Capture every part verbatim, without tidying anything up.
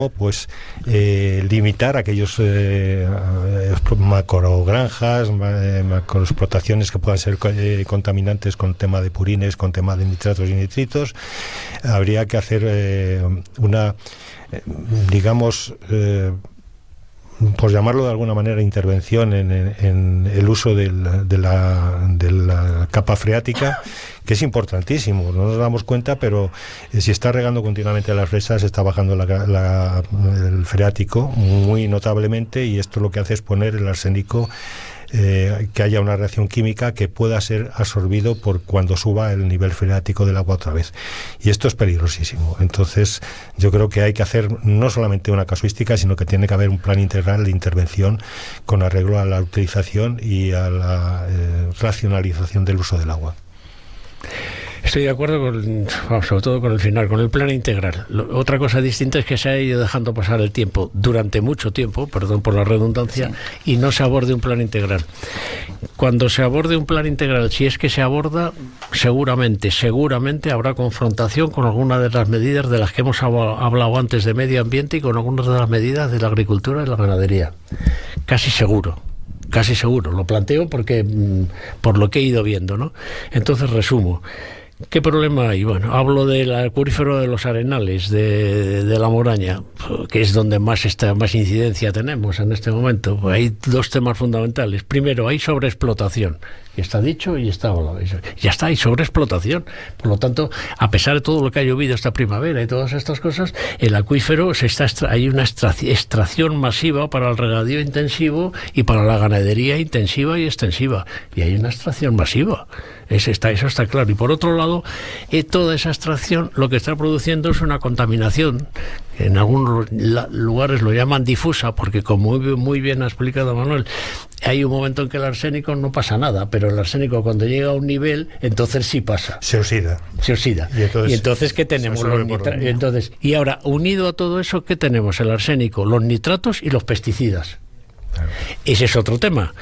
pues eh, limitar aquellos eh, macrogranjas, eh, macroexplotaciones que puedan ser eh, contaminantes con tema de purines, con tema de nitratos y nitritos. Habría que hacer eh, una, eh, digamos, eh, por llamarlo de alguna manera, intervención en, en, en el uso de la, de, la, de la capa freática, que es importantísimo. No nos damos cuenta, pero eh, si está regando continuamente las fresas, está bajando la, la, el freático muy notablemente, y esto lo que hace es poner el arsénico, eh, que haya una reacción química que pueda ser absorbido por cuando suba el nivel freático del agua otra vez. Y esto es peligrosísimo. Entonces, yo creo que hay que hacer no solamente una casuística, sino que tiene que haber un plan integral de intervención con arreglo a la utilización y a la eh, racionalización del uso del agua. Estoy de acuerdo con, sobre todo con el final, con el plan integral. Lo, otra cosa distinta es que se ha ido dejando pasar el tiempo durante mucho tiempo, perdón por la redundancia, sí, y no se aborde un plan integral. Cuando se aborde un plan integral, si es que se aborda, seguramente, seguramente habrá confrontación con algunas de las medidas de las que hemos hablado antes de medio ambiente y con algunas de las medidas de la agricultura y la ganadería. Casi seguro. Casi seguro, lo planteo porque por lo que he ido viendo, ¿no? Entonces resumo. ¿Qué problema hay? Bueno, hablo del acuífero de los Arenales, de, de la Moraña, que es donde más esta, más incidencia tenemos en este momento. Hay dos temas fundamentales. Primero, hay sobreexplotación. Está dicho y está hablado. Ya está, hay sobreexplotación. Por lo tanto, a pesar de todo lo que ha llovido esta primavera y todas estas cosas, el acuífero se está extra- hay una extracción masiva para el regadío intensivo y para la ganadería intensiva y extensiva. Y hay una extracción masiva. Es, está, eso está claro. Y por otro lado, eh, toda esa extracción lo que está produciendo es una contaminación. En algunos lugares lo llaman difusa, porque como muy, muy bien ha explicado Manuel, hay un momento en que el arsénico no pasa nada, pero el arsénico cuando llega a un nivel, entonces sí pasa. Se oxida. Se oxida. Y entonces, y entonces ¿qué tenemos? Los nitra- entonces, y ahora, unido a todo eso, ¿qué tenemos? El arsénico, los nitratos y los pesticidas. Claro. Ese es otro tema.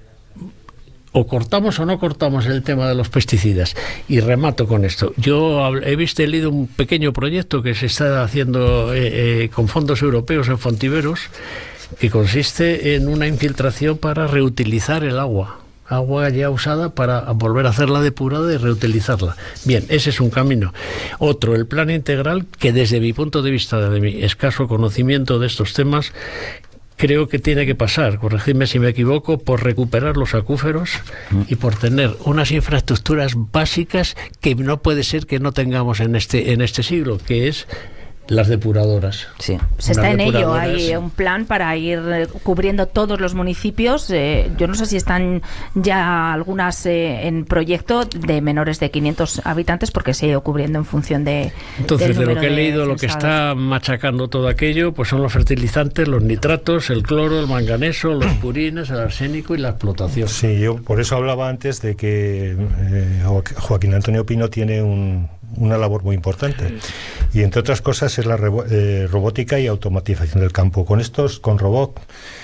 O cortamos o no cortamos el tema de los pesticidas. Y remato con esto. Yo he visto, he leído un pequeño proyecto que se está haciendo eh, eh, con fondos europeos en Fontiveros, que consiste en una infiltración para reutilizar el agua. Agua ya usada para volver a hacerla depurada y reutilizarla. Bien, ese es un camino. Otro, el plan integral, que desde mi punto de vista, de mi escaso conocimiento de estos temas, creo que tiene que pasar, corregidme si me equivoco, por recuperar los acuíferos y por tener unas infraestructuras básicas que no puede ser que no tengamos en este en este siglo, que es las depuradoras. Sí, se está en ello. Hay un plan para ir cubriendo todos los municipios. Eh, yo no sé si están ya algunas eh, en proyecto de menores de quinientos habitantes, porque se ha ido cubriendo en función de. Entonces, de lo que he leído, lo que está machacando todo aquello, pues son los fertilizantes, los nitratos, el cloro, el manganeso, los purines, el arsénico y la explotación. Sí, yo por eso hablaba antes de que eh, Joaquín Antonio Pino tiene un una labor muy importante, y entre otras cosas es la rebo- eh, robótica y automatización del campo. Con estos, con robots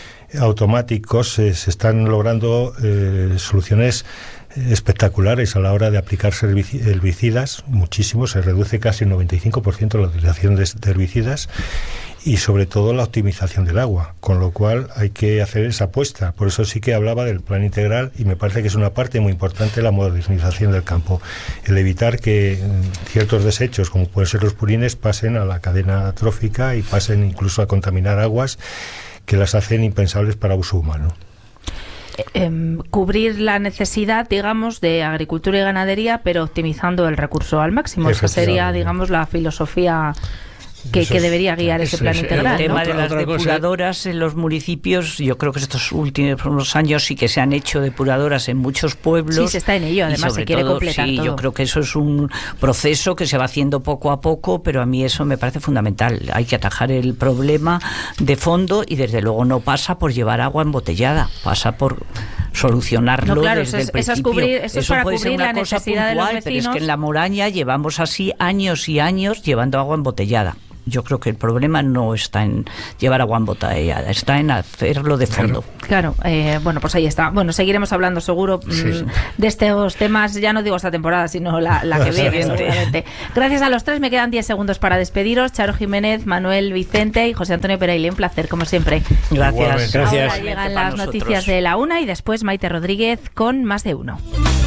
automáticos eh, se están logrando eh, soluciones espectaculares a la hora de aplicar herbicidas, muchísimo, se reduce casi el noventa y cinco por ciento la utilización de herbicidas, y sobre todo la optimización del agua, con lo cual hay que hacer esa apuesta. Por eso sí que hablaba del plan integral, y me parece que es una parte muy importante la modernización del campo, el evitar que ciertos desechos, como pueden ser los purines, pasen a la cadena trófica y pasen incluso a contaminar aguas que las hacen impensables para uso humano. Eh, cubrir la necesidad, digamos, de agricultura y ganadería, pero optimizando el recurso al máximo. Esa sería, digamos, la filosofía que, que debería guiar ese plan es, integral. El tema ¿no? de las depuradoras en los municipios, yo creo que estos últimos años sí que se han hecho depuradoras en muchos pueblos. Sí, se está en ello, además se quiere todo, completar sí, todo. Yo creo que eso es un proceso que se va haciendo poco a poco, pero a mí eso me parece fundamental. Hay que atajar el problema de fondo, y desde luego no pasa por llevar agua embotellada, pasa por solucionarlo no, claro, desde eso es, el principio. Eso, es cubrir, eso, eso es para puede cubrir ser una la cosa necesidad puntual, de los vecinos. Pero es que en La Moraña llevamos así años y años llevando agua embotellada. Yo creo que el problema no está en llevar agua embotellada, está en hacerlo de fondo. Claro, eh, bueno, pues ahí está. Bueno, seguiremos hablando seguro sí, mmm, sí. de estos temas, ya no digo esta temporada, sino la, la que viene, seguramente. Gracias a los tres, me quedan diez segundos para despediros. Charo Jiménez, Manuel Vicente y José Antonio Pereira, un placer, como siempre. Gracias. Gracias. Ahora llegan las noticias de la una y después Maite Rodríguez con Más de Uno.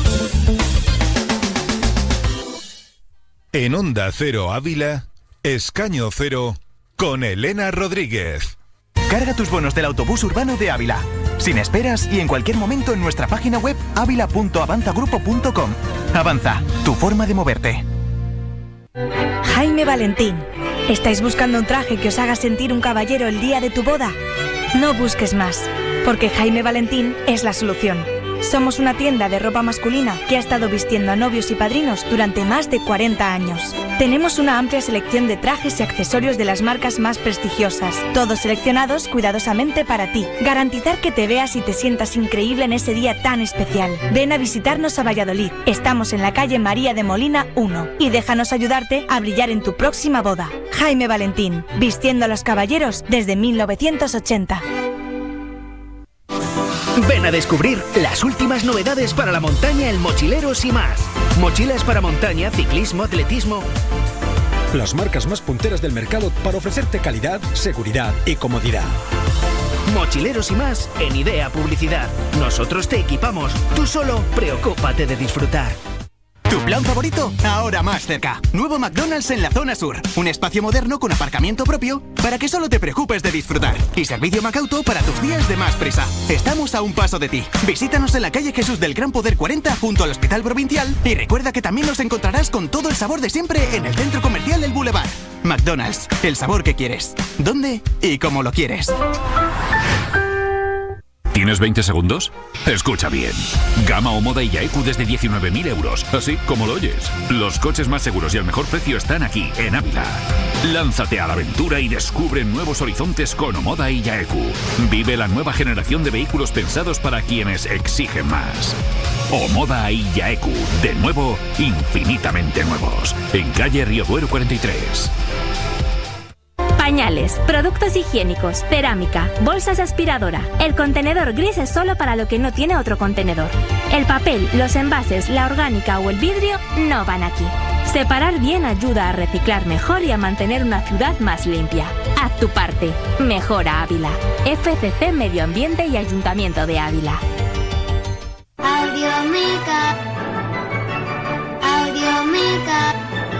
En Onda Cero Ávila, Escaño Cero, con Elena Rodríguez. Carga tus bonos del autobús urbano de Ávila, sin esperas y en cualquier momento en nuestra página web avila punto avanzagrupo punto com. Avanza, tu forma de moverte. Jaime Valentín, ¿estáis buscando un traje que os haga sentir un caballero el día de tu boda? No busques más, porque Jaime Valentín es la solución. Somos una tienda de ropa masculina que ha estado vistiendo a novios y padrinos durante más de cuarenta años. Tenemos una amplia selección de trajes y accesorios de las marcas más prestigiosas, todos seleccionados cuidadosamente para ti. Garantizar que te veas y te sientas increíble en ese día tan especial. Ven a visitarnos a Valladolid. Estamos en la calle María de Molina uno y déjanos ayudarte a brillar en tu próxima boda. Jaime Valentín, vistiendo a los caballeros desde mil novecientos ochenta. Ven a descubrir las últimas novedades para la montaña en Mochileros y más. Mochilas para montaña, ciclismo, atletismo. Las marcas más punteras del mercado para ofrecerte calidad, seguridad y comodidad. Mochileros y más en Idea Publicidad. Nosotros te equipamos, tú solo preocúpate de disfrutar. ¿Tu plan favorito? Ahora más cerca. Nuevo McDonald's en la zona sur. Un espacio moderno con aparcamiento propio para que solo te preocupes de disfrutar. Y servicio Macauto para tus días de más prisa. Estamos a un paso de ti. Visítanos en la calle Jesús del Gran Poder cuarenta junto al Hospital Provincial y recuerda que también nos encontrarás con todo el sabor de siempre en el centro comercial El Boulevard. McDonald's, el sabor que quieres. ¿Dónde y cómo lo quieres? ¿Tienes veinte segundos? Escucha bien. Gama o Moda y Yaeku desde diecinueve mil euros. Así como lo oyes. Los coches más seguros y al mejor precio están aquí, en Ávila. Lánzate a la aventura y descubre nuevos horizontes con Omoda y Yaeku. Vive la nueva generación de vehículos pensados para quienes exigen más. Omoda y Yaeku. De nuevo, infinitamente nuevos. En calle Río Duero cuarenta y tres. Pañales, productos higiénicos, cerámica, bolsas de aspiradora. El contenedor gris es solo para lo que no tiene otro contenedor. El papel, los envases, la orgánica o el vidrio no van aquí. Separar bien ayuda a reciclar mejor y a mantener una ciudad más limpia. Haz tu parte. Mejora Ávila. F C C Medio Ambiente y Ayuntamiento de Ávila. Audiomeca. Audiomeca.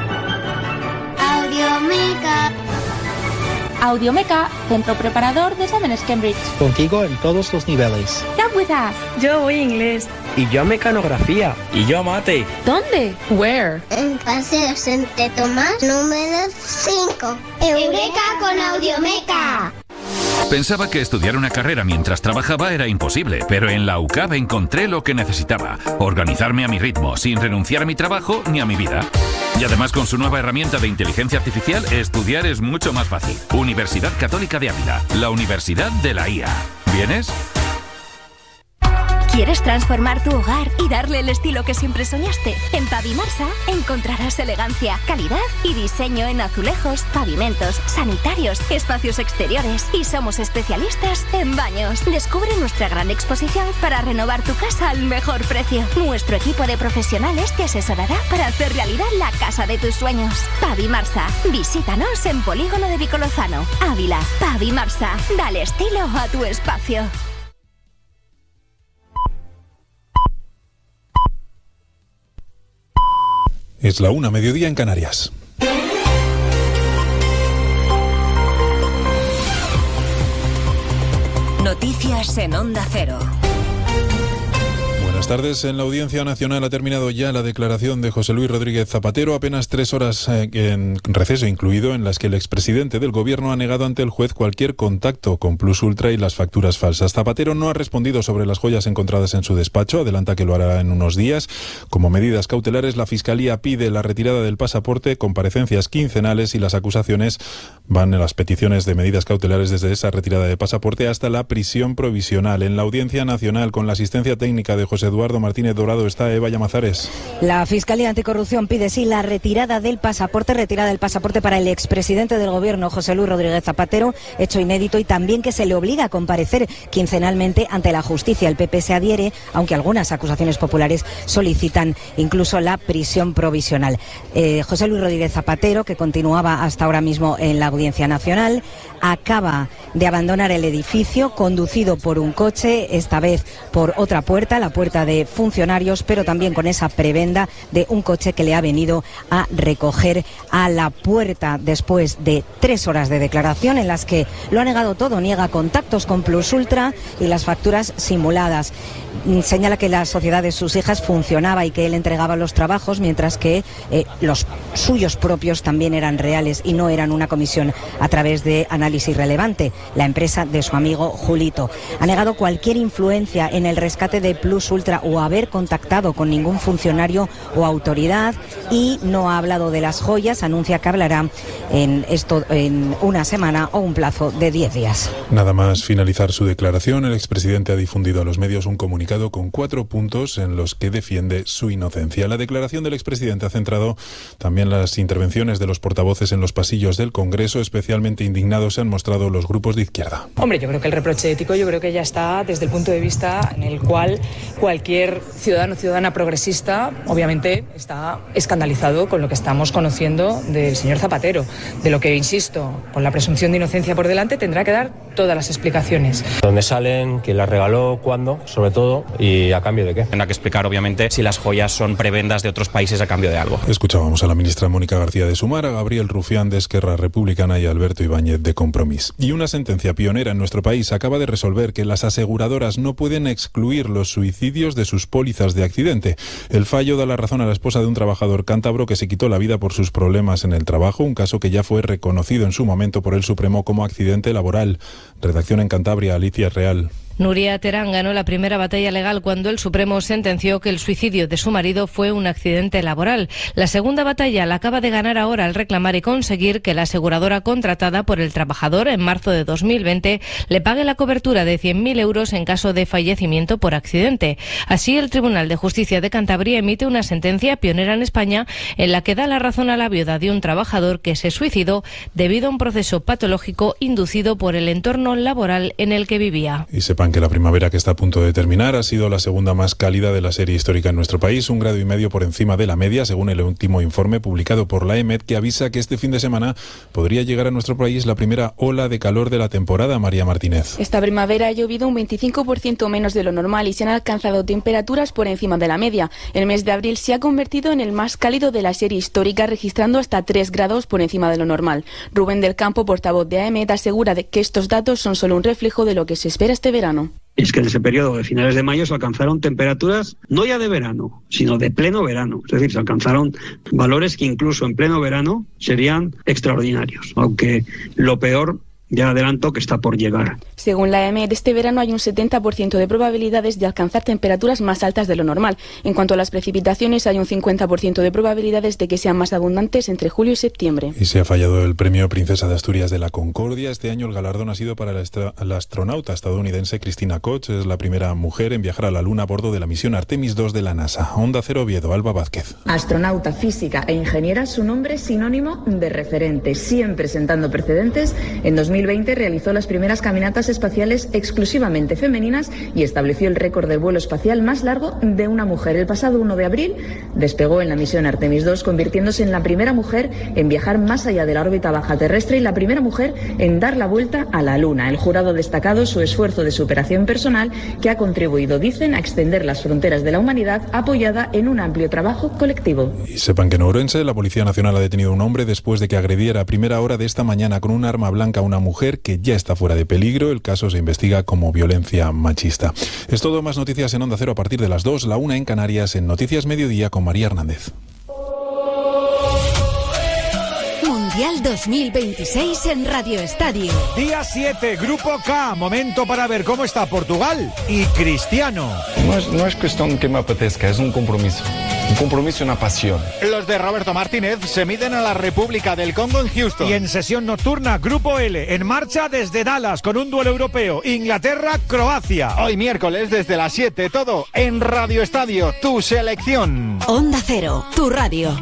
Audiomeca. Audiomeca, centro preparador de exámenes Cambridge. Contigo en todos los niveles. Come with us. Yo voy inglés. Y yo mecanografía. Y yo mate. ¿Dónde? Where? En Paseo Santo Tomás, número cinco. Eureka con Audiomeca. Pensaba que estudiar una carrera mientras trabajaba era imposible, pero en la U C A B encontré lo que necesitaba. Organizarme a mi ritmo, sin renunciar a mi trabajo ni a mi vida. Y además, con su nueva herramienta de inteligencia artificial, estudiar es mucho más fácil. Universidad Católica de Ávila, la Universidad de la I A. ¿Vienes? ¿Quieres transformar tu hogar y darle el estilo que siempre soñaste? En Pavimarsa encontrarás elegancia, calidad y diseño en azulejos, pavimentos, sanitarios, espacios exteriores y somos especialistas en baños. Descubre nuestra gran exposición para renovar tu casa al mejor precio. Nuestro equipo de profesionales te asesorará para hacer realidad la casa de tus sueños. Pavimarsa, visítanos en Polígono de Vicolozano, Ávila. Pavimarsa, dale estilo a tu espacio. Es la una, mediodía en Canarias. Noticias en Onda Cero. Buenas tardes. En la Audiencia Nacional ha terminado ya la declaración de José Luis Rodríguez Zapatero, apenas tres horas eh, en receso incluido, en las que el expresidente del Gobierno ha negado ante el juez cualquier contacto con Plus Ultra y las facturas falsas. Zapatero no ha respondido sobre las joyas encontradas en su despacho, adelanta que lo hará en unos días. Como medidas cautelares, la Fiscalía pide la retirada del pasaporte, comparecencias quincenales y las acusaciones van en las peticiones de medidas cautelares desde esa retirada de pasaporte hasta la prisión provisional. En la Audiencia Nacional, con la asistencia técnica de José Eduardo Martínez Dorado está Eva Llamazares. La Fiscalía Anticorrupción pide sí la retirada del pasaporte, retirada del pasaporte para el expresidente del Gobierno, José Luis Rodríguez Zapatero, hecho inédito, y también que se le obliga a comparecer quincenalmente ante la justicia. El P P se adhiere, aunque algunas acusaciones populares solicitan incluso la prisión provisional. Eh, José Luis Rodríguez Zapatero, que continuaba hasta ahora mismo en la Audiencia Nacional, acaba de abandonar el edificio conducido por un coche, esta vez por otra puerta, la puerta de funcionarios, pero también con esa prebenda de un coche que le ha venido a recoger a la puerta después de tres horas de declaración en las que lo ha negado todo, niega contactos con Plus Ultra y las facturas simuladas. Señala que la sociedad de sus hijas funcionaba y que él entregaba los trabajos, mientras que eh, los suyos propios también eran reales y no eran una comisión a través de Análisis Relevante, la empresa de su amigo Julito. Ha negado cualquier influencia en el rescate de Plus Ultra o haber contactado con ningún funcionario o autoridad, y no ha hablado de las joyas. Anuncia que hablará en esto en una semana o un plazo de diez días. Nada más finalizar su declaración, el expresidente ha difundido a los medios un comunicado con cuatro puntos en los que defiende su inocencia. La declaración del expresidente ha centrado también las intervenciones de los portavoces en los pasillos del Congreso. Especialmente indignados se han mostrado los grupos de izquierda. Hombre, yo creo que el reproche ético yo creo que ya está desde el punto de vista en el cual cualquier ciudadano o ciudadana progresista obviamente está escandalizado con lo que estamos conociendo del señor Zapatero, de lo que, insisto, con la presunción de inocencia por delante, tendrá que dar todas las explicaciones. ¿Dónde salen? ¿Quién las regaló? ¿Cuándo? Sobre todo, ¿y a cambio de qué? Tendrá que explicar, obviamente, si las joyas son prebendas de otros países a cambio de algo. Escuchábamos a la ministra Mónica García de Sumar, a Gabriel Rufián de Esquerra Republicana y a Alberto Ibáñez de Compromís. Y una sentencia pionera en nuestro país acaba de resolver que las aseguradoras no pueden excluir los suicidios de sus pólizas de accidente. El fallo da la razón a la esposa de un trabajador cántabro que se quitó la vida por sus problemas en el trabajo, un caso que ya fue reconocido en su momento por el Supremo como accidente laboral. Redacción en Cantabria, Alicia Real. Nuria Terán ganó la primera batalla legal cuando el Supremo sentenció que el suicidio de su marido fue un accidente laboral. La segunda batalla la acaba de ganar ahora al reclamar y conseguir que la aseguradora contratada por el trabajador en marzo de dos mil veinte le pague la cobertura de cien mil euros en caso de fallecimiento por accidente. Así, el Tribunal de Justicia de Cantabria emite una sentencia pionera en España en la que da la razón a la viuda de un trabajador que se suicidó debido a un proceso patológico inducido por el entorno laboral en el que vivía. Y sepan que la primavera que está a punto de terminar ha sido la segunda más cálida de la serie histórica en nuestro país, un grado y medio por encima de la media, según el último informe publicado por la E M E D, que avisa que este fin de semana podría llegar a nuestro país la primera ola de calor de la temporada. María Martínez. Esta primavera ha llovido un veinticinco por ciento menos de lo normal y se han alcanzado temperaturas por encima de la media. El mes de abril se ha convertido en el más cálido de la serie histórica, registrando hasta tres grados por encima de lo normal. Rubén del Campo, portavoz de A E M E D, asegura de que estos datos son solo un reflejo de lo que se espera este verano. Es que en ese periodo de finales de mayo se alcanzaron temperaturas no ya de verano, sino de pleno verano. Es decir, se alcanzaron valores que incluso en pleno verano serían extraordinarios, aunque lo peor, ya adelanto, que está por llegar. Según la E M E D, este verano hay un setenta por ciento de probabilidades de alcanzar temperaturas más altas de lo normal. En cuanto a las precipitaciones, hay un cincuenta por ciento de probabilidades de que sean más abundantes entre julio y septiembre. Y se ha fallado el premio Princesa de Asturias de la Concordia. Este año el galardón ha sido para la, estra- la astronauta estadounidense Cristina Koch. Es la primera mujer en viajar a la Luna a bordo de la misión Artemis dos de la NASA. Onda Cero Oviedo, Alba Vázquez. Astronauta, física e ingeniera, su nombre es sinónimo de referente, siempre sentando precedentes. En dos mil veinte realizó las primeras caminatas espaciales exclusivamente femeninas y estableció el récord de vuelo espacial más largo de una mujer. El pasado uno de abril despegó en la misión Artemis dos, convirtiéndose en la primera mujer en viajar más allá de la órbita baja terrestre y la primera mujer en dar la vuelta a la Luna. El jurado ha destacado su esfuerzo de superación personal, que ha contribuido, dicen, a extender las fronteras de la humanidad, apoyada en un amplio trabajo colectivo. Y sepan que en Ourense la Policía Nacional ha detenido a un hombre después de que agrediera a primera hora de esta mañana con un arma blanca a una mujer que ya está fuera de peligro. El caso se investiga como violencia machista. Es todo. Más noticias en Onda Cero a partir de las dos, la una en Canarias, en Noticias Mediodía con María Hernández. Mundial dos mil veintiséis en Radio Estadio. Día siete, Grupo K. Momento para ver cómo está Portugal y Cristiano. No es, no es cuestión que me apetezca, es un compromiso. Un compromiso y una pasión. Los de Roberto Martínez se miden a la República del Congo en Houston. Y en sesión nocturna, Grupo L, en marcha desde Dallas con un duelo europeo. Inglaterra-Croacia. Hoy miércoles desde las siete, todo en Radio Estadio, tu selección. Onda Cero, tu radio.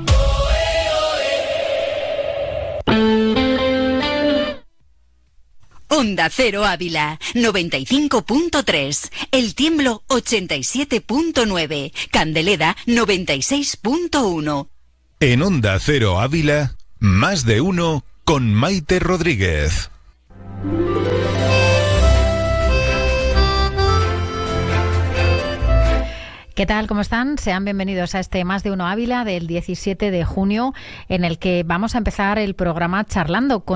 Onda Cero Ávila, noventa y cinco punto tres, El Tiemblo ochenta y siete punto nueve, Candeleda noventa y seis punto uno. En Onda Cero Ávila, Más de Uno con Maite Rodríguez. ¿Qué tal? ¿Cómo están? Sean bienvenidos a este Más de Uno Ávila del diecisiete de junio, en el que vamos a empezar el programa charlando con